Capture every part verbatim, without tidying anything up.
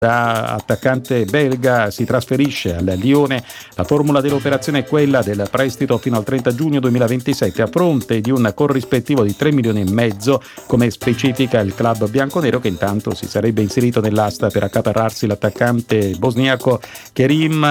Da attaccante belga si trasferisce al Lione. La formula dell'operazione è quella del prestito fino al trenta giugno duemilaventisette a fronte di un corrispettivo di tre milioni e mezzo, come specifica il club bianconero, che intanto si sarebbe inserito nell'asta per accaparrarsi l'attaccante bosniaco Kerim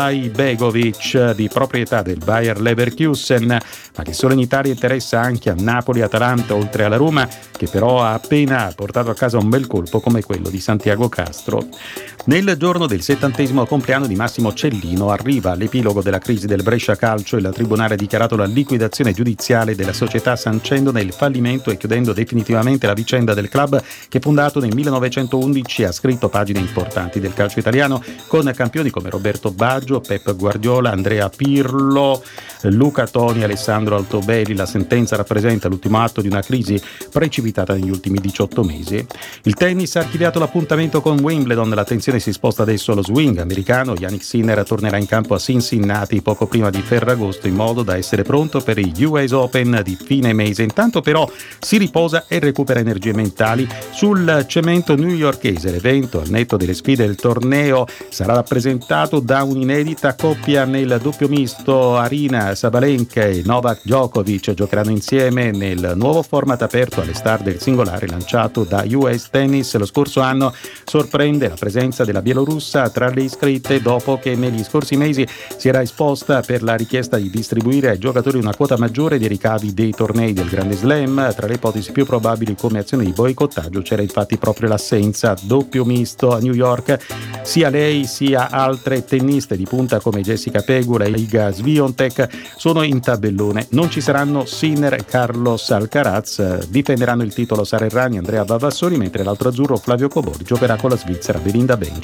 Alaibegovic, di proprietà del Bayer Leverkusen, ma che solo in Italia interessa anche a Napoli e Atalanta, oltre alla Roma, che però ha appena portato a casa un bel colpo come quello di Santiago Castro. Nel giorno del settantesimo compleanno di Massimo Cellino arriva l'epilogo della crisi del Brescia Calcio. Il tribunale ha dichiarato la liquidazione giudiziale della società, sancendone il fallimento e chiudendo definitivamente la vicenda del club che, fondato nel millenovecentoundici, ha scritto pagine importanti del calcio italiano, con campioni come Roberto Baggio, Pep Guardiola, Andrea Pirlo, Luca Toni, Alessandro Altobelli. La sentenza rappresenta l'ultimo atto di una crisi precipitata negli ultimi diciotto mesi. Il tennis ha archiviato l'appuntamento con Wimbledon. L'attenzione si sposta adesso allo swing americano. Jannik Sinner tornerà in campo a Cincinnati poco prima di Ferragosto, in modo da essere pronto per i U S Open di fine mese. Intanto però si riposa e recupera energie mentali sul cemento newyorkese. L'evento, al netto delle sfide del torneo, sarà rappresentato da un'inedita coppia nel doppio misto. Arina Sabalenka e Novak Djokovic giocheranno insieme nel nuovo format aperto alle star del singolare lanciato da U S Tennis lo scorso anno. Sorprende la presenza della bielorussa tra le iscritte, dopo che negli scorsi mesi si era esposta per la richiesta di distribuire ai giocatori una quota maggiore dei ricavi dei tornei del Grande Slam. Tra le ipotesi più probabili come azione di boicottaggio c'era infatti proprio l'assenza. Doppio misto a New York, sia lei sia altre tenniste di punta come Jessica Pegula e Iga Swiatek sono in tabellone. Non ci saranno Sinner e Carlos Alcaraz. Difenderanno il titolo Sara Errani e Andrea Vavassori, mentre l'altro azzurro Flavio Kobori giocherà con la svizzera Belinda Bencic.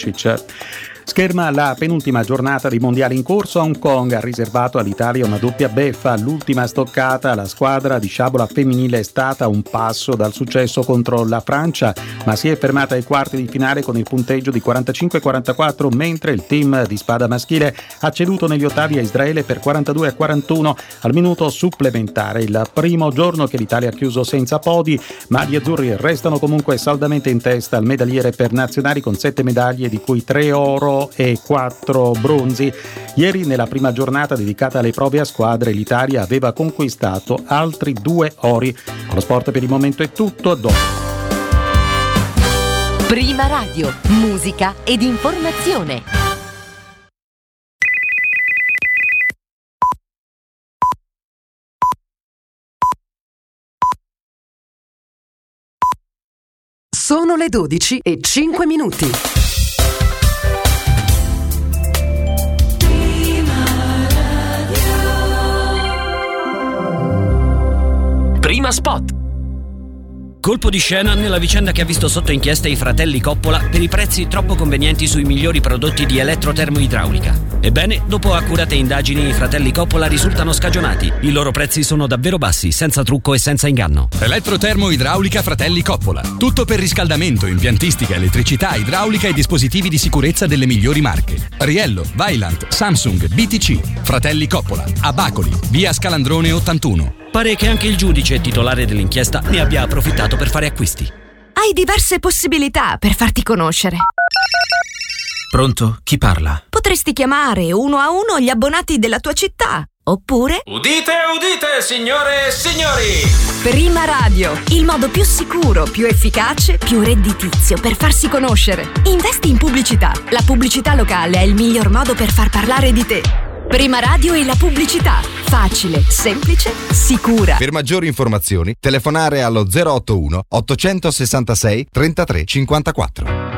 Scherma la penultima giornata dei mondiali in corso a Hong Kong. Ha riservato all'Italia una doppia beffa. L'ultima stoccata, la squadra di sciabola femminile è stata un passo dal successo contro la Francia, ma si è fermata ai quarti di finale con il punteggio di quarantacinque a quarantaquattro, mentre il team di spada maschile ha ceduto negli ottavi a Israele per quarantadue a quarantuno al minuto supplementare. Il primo giorno che l'Italia ha chiuso senza podi, ma gli azzurri restano comunque saldamente in testa al medagliere per nazionali con sette medaglie, di cui tre oro e quattro bronzi. Ieri, nella prima giornata dedicata alle prove a squadre, l'Italia aveva conquistato altri due ori. Con lo sport per il momento è tutto. Dopo. Prima Radio, musica ed informazione. Sono le dodici e cinque minuti. Prima spot. Colpo di scena nella vicenda che ha visto sotto inchiesta i fratelli Coppola per i prezzi troppo convenienti sui migliori prodotti di elettrotermoidraulica. Ebbene, dopo accurate indagini, i fratelli Coppola risultano scagionati. I loro prezzi sono davvero bassi, senza trucco e senza inganno. Elettrotermoidraulica Fratelli Coppola. Tutto per riscaldamento, impiantistica, elettricità, idraulica e dispositivi di sicurezza delle migliori marche. Riello, Vaillant, Samsung, B T C. Fratelli Coppola. A Bacoli, via Scalandrone ottantuno. Pare che anche il giudice titolare dell'inchiesta ne abbia approfittato per fare acquisti. Hai diverse possibilità per farti conoscere. Pronto? Chi parla? Potresti chiamare uno a uno gli abbonati della tua città. Oppure... Udite, udite, signore e signori! Prima Radio, il modo più sicuro, più efficace, più redditizio per farsi conoscere. Investi in pubblicità. La pubblicità locale è il miglior modo per far parlare di te. Prima Radio e la pubblicità. Facile, semplice, sicura. Per maggiori informazioni, telefonare allo zero otto uno ottocentosessantasei trentatré cinquantaquattro.